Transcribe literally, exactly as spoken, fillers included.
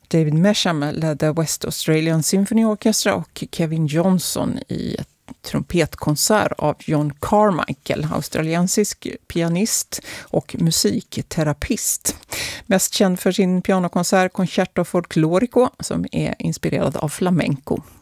David Mesham ledde West Australian Symphony Orchestra och Kevin Johnson i ett trumpetkonsert av John Carmichael, australiensisk pianist och musikterapeut. Mest känd för sin pianokonsert Concerto Folklorico som är inspirerad av flamenco.